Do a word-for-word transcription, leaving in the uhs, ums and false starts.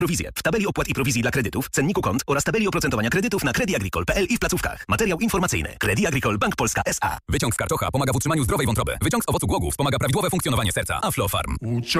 Prowizje. W tabeli opłat i prowizji dla kredytów, cenniku kont oraz tabeli oprocentowania kredytów na Credit Agricole kropka p l i w placówkach. Materiał informacyjny. Credit Agricole Bank Polska S A. Wyciąg z karczocha pomaga w utrzymaniu zdrowej wątroby. Wyciąg z owocu głogów pomaga prawidłowe funkcjonowanie serca. Aflofarm.